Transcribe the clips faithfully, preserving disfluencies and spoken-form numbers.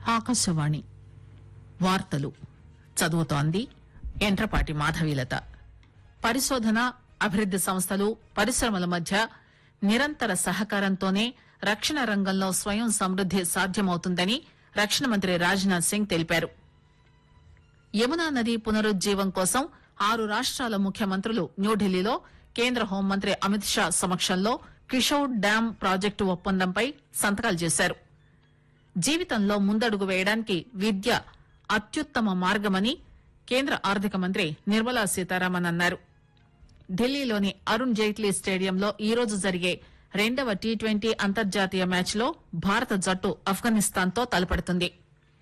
ఆకాశవాణి వార్తలు చదువుతోంది ఎంట్రపాటి మాధవీలత. పరిశోధన అభివృద్ది సంస్థలు పరిశ్రమల మధ్య నిరంతర సహకారంతోనే రక్షణ రంగంలో స్వయం సమృద్ది సాధ్యమవుతుందని రక్షణ మంత్రి రాజ్ నాథ్ సింగ్ తెలిపారు. యమునా నది పునరుజ్జీవం కోసం ఆరు రాష్టాల ముఖ్యమంత్రులు న్యూఢిల్లీలో కేంద్ర హోంమంత్రి అమిత్ షా సమక్షంలో కిషోర్ డ్యాం ప్రాజెక్టు ఒప్పందంపై సంతకాలు చేశారు. జీవితంలో ముందడుగు వేయడానికి విద్య అత్యుత్తమ మార్గమని కేంద్ర ఆర్థిక మంత్రి నిర్మలా సీతారామన్ అన్నారు. ఢిల్లీలోని అరుణ్ జైట్లీ స్టేడియంలో ఈరోజు జరిగే రెండవ టీ ట్వంటీ అంతర్జాతీయ మ్యాచ్ లో భారత జట్టు ఆఫ్ఘనిస్తాన్ తో తలపడుతుంది.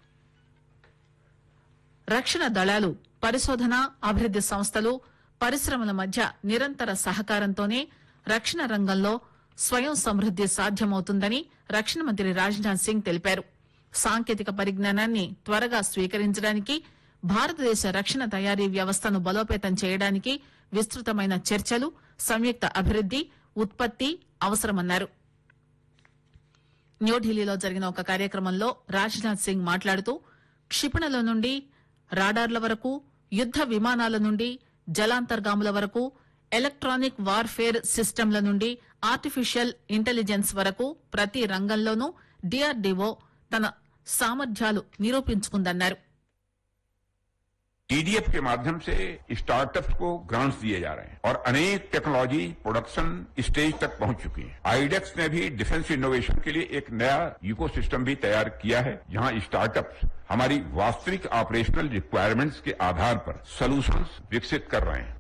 రక్షణ దళాలు పరిశోధన అభివృద్ది సంస్థలు పరిశ్రమల మధ్య నిరంతర సహకారంతోనే రక్షణ రంగంలో స్వయం సమృద్ది సాధ్యమవుతుందని రక్షణ మంత్రి రాజ్ నాథ్ సింగ్ తెలిపారు. సాంకేతిక పరిజ్ఞానాన్ని త్వరగా స్వీకరించడానికి భారతదేశ రక్షణ తయారీ వ్యవస్థను బలోపేతం చేయడానికి విస్తృతమైన చర్చలు సంయుక్త అభివృద్ది ఉత్పత్తి అవసరమన్నారు. న్యూఢిల్లీలో జరిగిన ఒక కార్యక్రమంలో రాజ్ నాథ్ సింగ్ మాట్లాడుతూ క్షిపణుల నుండి రాడార్ల వరకు యుద్ద విమానాల నుండి జలాంతర్గాముల వరకు ఎలక్ట్రానిక్ వార్ఫేర్ సిస్టంల నుండి ఆర్టిఫిషియల్ ఇంటెలిజెన్స్ వరకు ప్రతి రంగంలోనూ డీఆర్డీఓ తన సామర్థ్యాలు నిరూపించుకుందన్నారు. टीडीएफ के माध्यम से स्टार्टअप्स को ग्रांट्स दिए जा रहे हैं और अनेक टेक्नोलॉजी प्रोडक्शन स्टेज तक पहुंच चुकी है. आईडेक्स ने भी डिफेंस इनोवेशन के लिए एक नया इकोसिस्टम भी तैयार किया है, जहां स्टार्टअप्स हमारी वास्तविक ऑपरेशनल रिक्वायरमेंट्स के आधार पर सॉल्यूशंस विकसित कर रहे हैं.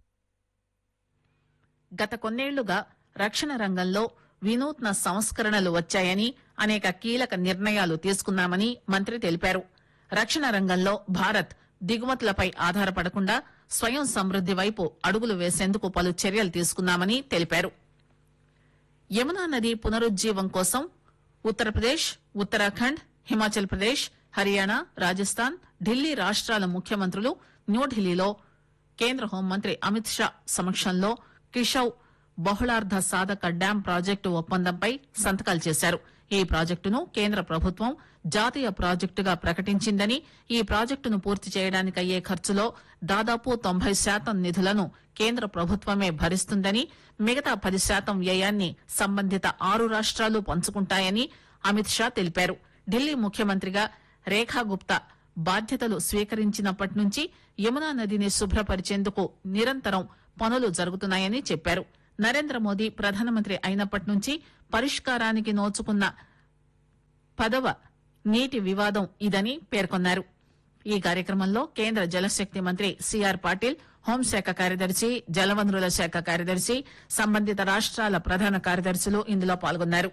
గత కొన్నేళ్లుగా రక్షణ రంగంలో వినూత్న సంస్కరణలు వచ్చాయని అనేక కీలక నిర్ణయాలు తీసుకున్నామని మంత్రి తెలిపారు. రక్షణ రంగంలో భారత్ దిగుమతులపై ఆధారపడకుండా స్వయం సమృద్ది వైపు అడుగులు వేసేందుకు పలు చర్యలు తీసుకున్నామని తెలిపారు. యమునా నది పునరుజ్జీవం కోసం ఉత్తరప్రదేశ్ ఉత్తరాఖండ్ హిమాచల్ ప్రదేశ్ హర్యానా రాజస్థాన్ ఢిల్లీ రాష్టాల ముఖ్యమంత్రులు న్యూఢిల్లీలో కేంద్ర హోంమంత్రి అమిత్ షా సమక్షంలో కిషౌ బహుళార్ధ సాధక డ్యాం ప్రాజెక్టు ఒప్పందంపై సంతకాలు చేశారు. ఈ ప్రాజెక్టును కేంద్ర ప్రభుత్వం జాతీయ ప్రాజెక్టుగా ప్రకటించిందని, ఈ ప్రాజెక్టును పూర్తి చేయడానికి అయ్యే ఖర్చులో దాదాపు తొంభై శాతం నిధులను కేంద్ర ప్రభుత్వమే భరిస్తుందని, మిగతా పది శాతం వ్యయాన్ని సంబంధిత ఆరు రాష్ట్రాలు పంచుకుంటాయని అమిత్ షా తెలిపారు. ఢిల్లీ ముఖ్యమంత్రిగా రేఖా గుప్తా బాధ్యతలు స్వీకరించినప్పటి నుంచి యమునా నదిని శుభ్రపరిచేందుకు నిరంతరం పనులు జరుగుతున్నాయని చెప్పారు. నరేంద్ర మోదీ ప్రధానమంత్రి అయినప్పటి నుంచి పరిష్కారానికి నోచుకున్న పదవ నీటి వివాదం ఇదని పేర్కొన్నారు. ఈ కార్యక్రమంలో కేంద్ర జలశక్తి మంత్రి సిఆర్ పాటిల్, హోంశాఖ కార్యదర్శి జలవనరుల శాఖ కార్యదర్శి సంబంధిత రాష్ట్రాల ప్రధాన కార్యదర్శులు ఇందులో పాల్గొన్నారు.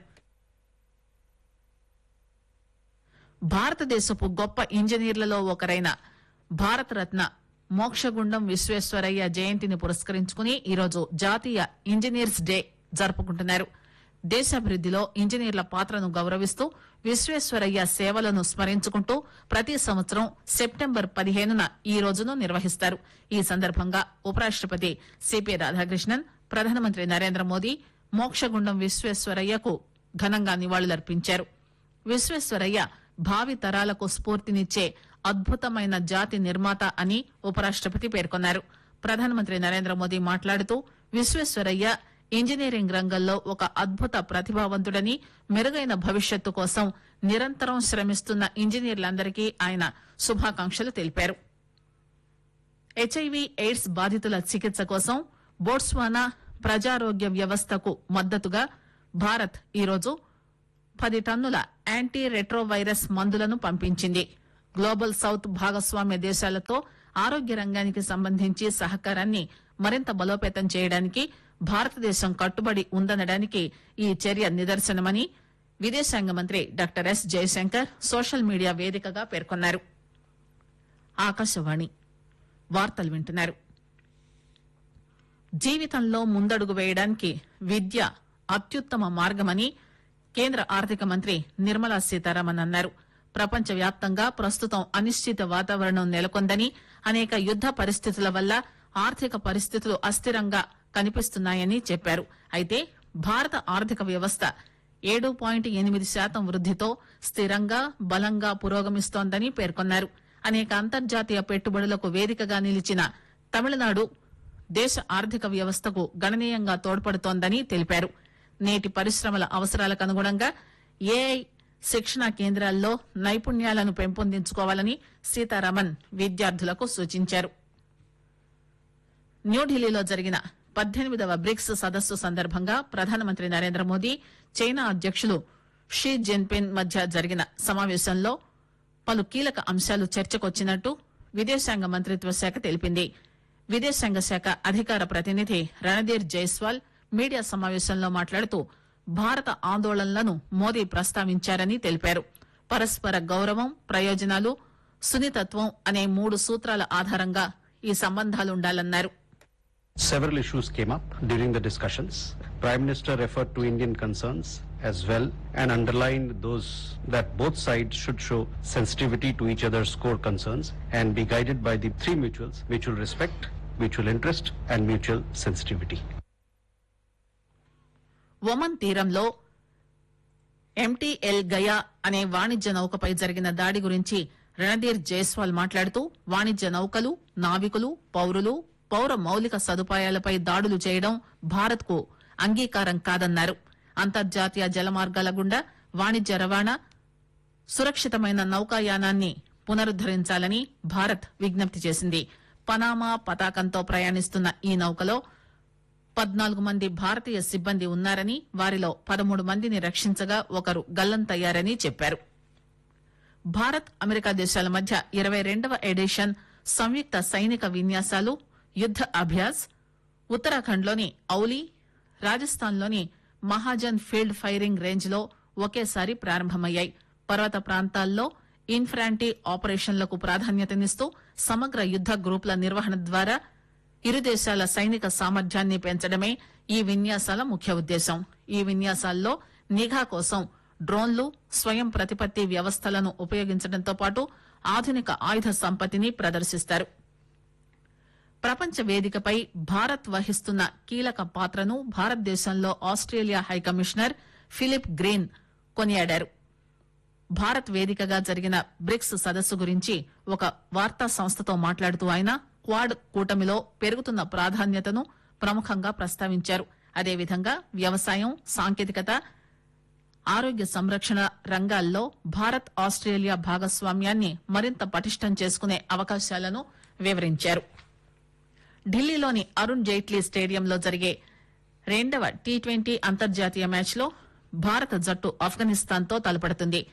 భారతదేశపు గొప్ప ఇంజనీర్లలో ఒకరైన భారతరత్న మోక్షగుండం విశ్వేశ్వరయ్య జయంతిని పురస్కరించుకుని ఈరోజు జాతీయ ఇంజనీర్స్ డే జరుపుకుంటున్నారు. దేశాభివృద్దిలో ఇంజనీర్ల పాత్రను గౌరవిస్తూ విశ్వేశ్వరయ్య సేవలను స్మరించుకుంటూ ప్రతి సంవత్సరం సెప్టెంబర్ పదిహేనున ఈ రోజును నిర్వహిస్తారు. ఈ సందర్భంగా ఉపరాష్టపతి సిపి రాధాకృష్ణన్, ప్రధానమంత్రి నరేంద్ర మోదీ మోక్షగుండం విశ్వేశ్వరయ్యకు ఘనంగా నివాళులర్పించారు. విశ్వేశ్వరయ్య భావి తరాలకు స్ఫూర్తినిచ్చే అద్భుతమైన జాతి నిర్మాత అని ఉపరాష్టపతి పేర్కొన్నారు. ప్రధానమంత్రి నరేంద్ర మోదీ మాట్లాడుతూ విశ్వేశ్వరయ్య ఇంజనీరింగ్ రంగంలో ఒక అద్భుత ప్రతిభావంతుడని, మెరుగైన భవిష్యత్తు కోసం నిరంతరం శ్రమిస్తున్న ఇంజనీర్లందరికీ ఆయన శుభాకాంక్షలు తెలిపారు. హెచ్ఐవి ఎయిడ్స్ బాధితుల చికిత్స కోసం బోట్స్వానా ప్రజారోగ్య వ్యవస్థకు మద్దతుగా భారత్ ఈరోజు పది టన్నుల యాంటీ రెట్రోవైరస్ మందులను పంపించింది. గ్లోబల్ సౌత్ భాగస్వామ్య దేశాలతో ఆరోగ్య రంగానికి సంబంధించి సహకారాన్ని మరింత బలోపేతం చేయడానికి భారతదేశం కట్టుబడి ఉందనడానికి ఈ చర్య నిదర్శనమని విదేశాంగ మంత్రి doctor yes Jayashankar social media వేదికగా పేర్కొన్నారు. ఆకాశవాణి వార్తలు వింటున్నారు. జీవితంలో ముందడుగు వేయడానికి విద్య అత్యుత్తమ మార్గమని కేంద్ర ఆర్థిక మంత్రి నిర్మలా సీతారామన్ అన్నారు. ప్రపంచ వ్యాప్తంగా ప్రస్తుతం అనిశ్చిత వాతావరణం నెలకొందని, అనేక యుద్ద పరిస్థితుల వల్ల ఆర్థిక పరిస్థితులు అస్థిరంగా కనిపిస్తున్నాయని చెప్పారు. అయితే భారత ఆర్థిక వ్యవస్థ ఏడు పాయింట్ ఎనిమిది శాతం వృద్దితో స్థిరంగా బలంగా పురోగమిస్తోందని పేర్కొన్నారు. అనేక అంతర్జాతీయ పెట్టుబడులకు వేదికగా నిలిచిన తమిళనాడు దేశ ఆర్థిక వ్యవస్థకు గణనీయంగా తోడ్పడుతోందని తెలిపారు. నేటి పరిశ్రమల అవసరాలకు అనుగుణంగా ఏఐ శిక్షణా కేంద్రాల్లో నైపుణ్యాలను పెంపొందించుకోవాలని సీతారామన్ విద్యార్థులకు సూచించారు. న్యూఢిల్లీలో జరిగిన పద్దెనిమిదవ బ్రిక్స్ సదస్సు సందర్భంగా ప్రధానమంత్రి నరేంద్ర మోదీ చైనా అధ్యకులు షీ జిన్పింగ్ మధ్య జరిగిన సమావేశంలో పలు కీలక అంశాలు చర్చకొచ్చినట్టు విదేశాంగ మంత్రిత్వ శాఖ తెలిపింది. విదేశాంగ శాఖ అధికార ప్రతినిధి రణధీర్ జైస్వాల్ మీడియా సమావేశంలో మాట్లాడుతూ భారత ఆందోళనలను మోదీ ప్రస్తావించారని తెలిపారు. పరస్పర గౌరవం, ప్రయోజనాలు, సున్నితత్వం అనే మూడు సూత్రాల ఆధారంగా ఈ సంబంధాలుండాలన్నారు. Several issues came up during the discussions. Prime Minister referred to Indian concerns as well and underlined those that both sides should show sensitivity to each other's core concerns and be guided by the three mutuals: mutual respect, mutual interest and mutual sensitivity. Oman తీరంలో MTL Gaya అనే వాణిజ్య నౌకపై జరిగిన దాడి గురించి రణధీర్ జైస్వాల్ మాట్లాడుతూ వాణిజ్య నౌకలు, నావికులు, పౌరులు, పౌర మౌలిక సదుపాయాలపై దాడులు చేయడం భారత్ కు అంగీకారం కాదన్నారు. అంతర్జాతీయ జలమార్గాల గుండా వాణిజ్య రవాణా, సురక్షితమైన నౌకాయానాన్ని పునరుద్దరించాలని భారత్ విజ్ఞప్తి చేసింది. పనామా పతాకంతో ప్రయాణిస్తున్న ఈ నౌకలో పద్నాలుగు మంది భారతీయ సిబ్బంది ఉన్నారని, వారిలో పదమూడు మందిని రక్షించగా ఒకరు గల్లంతయ్యారని చెప్పారు. భారత్ అమెరికా దేశాల మధ్య ఇరవై రెండవ ఎడిషన్ సంయుక్త సైనిక విన్యాసాలు, యుద్ద అభ్యాస్ ఉత్తరాఖండ్లోని ఔలీ, రాజస్థాన్లోని మహాజన్ ఫీల్డ్ ఫైరింగ్ రేంజ్ లో ఒకేసారి ప్రారంభమయ్యాయి. పర్వత ప్రాంతాల్లో ఇన్ఫ్రాంటీ ఆపరేషన్లకు ప్రాధాన్యతనిస్తూ సమగ్ర యుద్ద గ్రూపుల నిర్వహణ ద్వారా ఇరు దేశాల సైనిక సామర్థ్యాన్ని పెంచడమే ఈ విన్యాసాల ముఖ్య ఉద్దేశం. ఈ విన్యాసాల్లో నిఘా కోసం డ్రోన్లు, స్వయం ప్రతిపత్తి వ్యవస్థలను ఉపయోగించడంతో పాటు ఆధునిక ఆయుధ సంపత్తిని ప్రదర్శిస్తారు. ప్రపంచ వేదికపై భారత్ వహిస్తున్న కీలక పాత్రను భారతదేశంలో ఆస్ట్రేలియా హైకమిషనర్ ఫిలిప్ గ్రీన్ కొనియాడారు. భారత్ వేదికగా జరిగిన బ్రిక్స్ సదస్సు గురించి ఒక వార్తా సంస్థతో మాట్లాడుతూ ఆయన క్వాడ్ కూటమిలో పెరుగుతున్న ప్రాధాన్యతను ప్రముఖంగా ప్రస్తావించారు. అదేవిధంగా వ్యవసాయం, సాంకేతికత, ఆరోగ్య సంరక్షణ రంగాల్లో భారత్ ఆస్ట్రేలియా భాగస్వామ్యాన్ని మరింత పటిష్టం చేసుకునే అవకాశాలను వివరించారు. ఢిల్లీలోని అరుణ్ జైట్లీ స్టేడియంలో జరిగే రెండవ టీ ట్వంటీ అంతర్జాతీయ మ్యాచ్లో భారత జట్టు ఆఫ్ఘనిస్తాన్ తో తలపడుతుంది.